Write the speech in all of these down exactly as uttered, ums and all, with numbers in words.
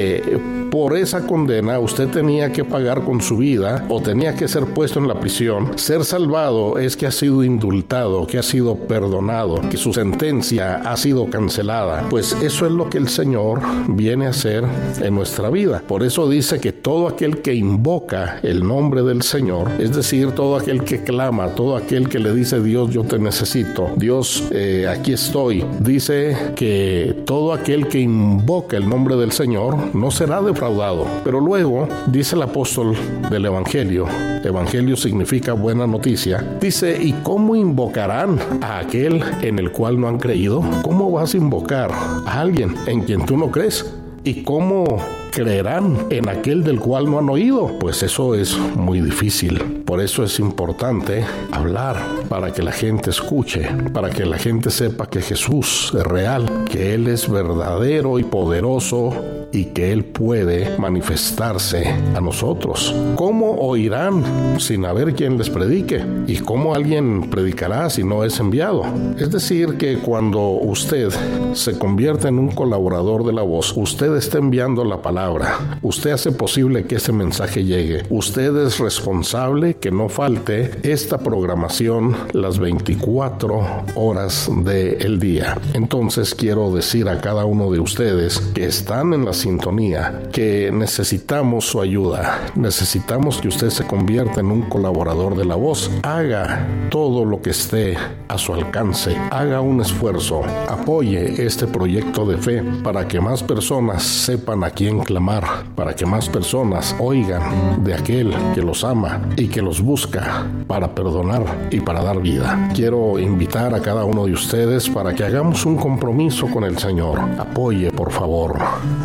Eh, por esa condena usted tenía que pagar con su vida o tenía que ser puesto en la prisión. Ser salvado es que ha sido indultado, que ha sido perdonado, que su sentencia ha sido cancelada. Pues eso es lo que el Señor viene a hacer en nuestra vida. Por eso dice que todo aquel que invoca el nombre del Señor, es decir, todo aquel que clama, todo aquel que le dice: Dios, yo te necesito, Dios, eh, aquí estoy, dice que todo aquel que invoca el nombre del Señor no será defraudado. Pero luego dice el apóstol del Evangelio, Evangelio significa buena noticia, dice: ¿y cómo invocarán a aquel en el cual no han creído? ¿Cómo vas a invocar a alguien en quien tú no crees? ¿Y cómo creerán en aquel del cual no han oído? Pues eso es muy difícil. Por eso es importante hablar, para que la gente escuche, para que la gente sepa que Jesús es real, que Él es verdadero y poderoso y que Él puede manifestarse a nosotros. ¿Cómo oirán sin haber quien les predique? ¿Y cómo alguien predicará si no es enviado? Es decir, que cuando usted se convierte en un colaborador de la voz, usted está enviando la palabra. Usted hace posible que ese mensaje llegue. Usted es responsable que no falte esta programación las veinticuatro horas del día. Entonces quiero decir a cada uno de ustedes que están en la sintonía que necesitamos su ayuda. Necesitamos que usted se convierta en un colaborador de la voz. Haga todo lo que esté a su alcance. Haga un esfuerzo. Apoye este proyecto de fe para que más personas sepan a quién clamar, para que más personas oigan de aquel que los ama y que los busca para perdonar y para dar vida. Quiero invitar a cada uno de ustedes para que hagamos un compromiso con el Señor. Apoye, por favor.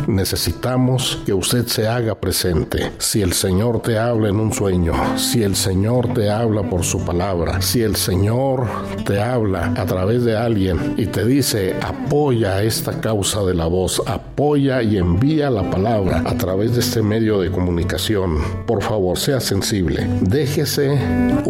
Necesitamos que usted se haga presente. Si el Señor te habla en un sueño, si el Señor te habla por su palabra, si el Señor te habla a través de alguien y te dice: apoya esta causa de la voz, apoya y envía la palabra a través de este medio de comunicación, por favor, sea sensible. Déjese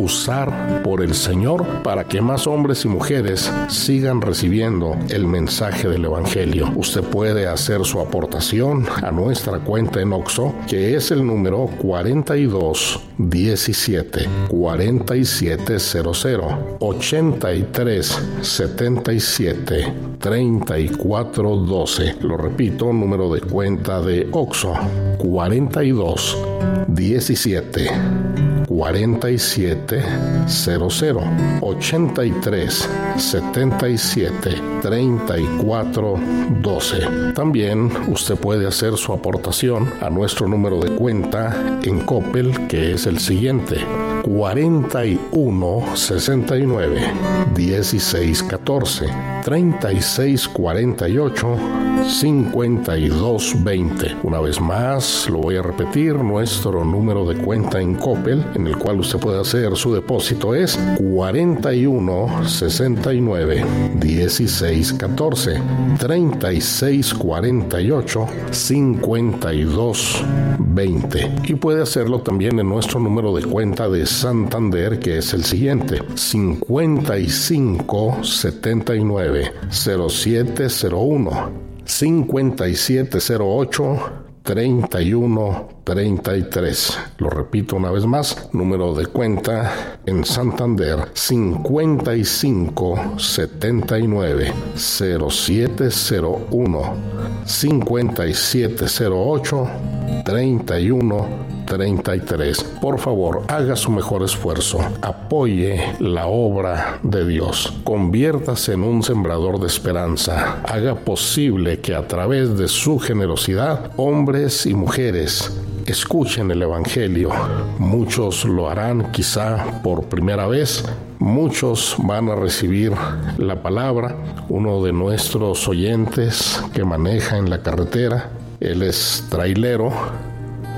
usar por el Señor para que más hombres y mujeres sigan recibiendo el mensaje del Evangelio. Usted puede hacer su aportación a nuestra cuenta en Oxxo, que es el número cuarenta y dos diecisiete cuarenta y siete cero cero ochenta y tres setenta y siete treinta y cuatro doce. Lo repito, número de cuenta de Oxxo: cuarenta y dos diecisiete cuarenta y siete cero cero ochenta y tres setenta y siete treinta y cuatro doce. También usted puede hacer su aportación a nuestro número de cuenta en Coppel, que es el siguiente: cuarenta y uno sesenta y nueve dieciséis catorce treinta y seis cuarenta y ocho cincuenta y dos veinte. Una vez más, lo voy a repetir: nuestro número de cuenta en Coppel, en el cual usted puede hacer su depósito, es cuarenta y uno sesenta y nueve dieciséis catorce treinta y seis cuarenta y ocho cincuenta y dos veinte. Y puede hacerlo también en nuestro número de cuenta de Santander, que es el siguiente: cincuenta y cinco setenta y nueve cero siete cero uno cincuenta y siete cero ocho treinta y uno treinta y tres. Lo repito una vez más: número de cuenta en Santander: cincuenta y cinco setenta y nueve cero siete cero uno cincuenta y siete cero ocho treinta y uno treinta y tres. Por favor, haga su mejor esfuerzo. Apoye la obra de Dios. Conviértase en un sembrador de esperanza. Haga posible que a través de su generosidad, hombres y mujeres escuchen el Evangelio. Muchos lo harán quizá por primera vez. Muchos van a recibir la palabra. Uno de nuestros oyentes que maneja en la carretera, él es trailero,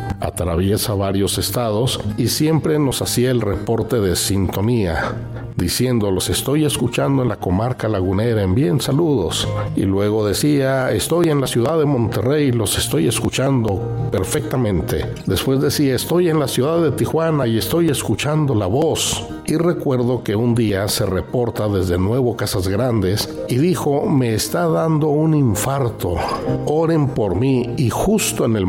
atraviesa varios estados y siempre nos hacía el reporte de sintonía, diciendo: los estoy escuchando en la comarca lagunera, envíen saludos. Y luego decía: estoy en la ciudad de Monterrey, los estoy escuchando perfectamente. Después decía: estoy en la ciudad de Tijuana y estoy escuchando la voz. Y recuerdo que un día se reporta desde Nuevo Casas Grandes y dijo: me está dando un infarto, oren por mí. Y justo en el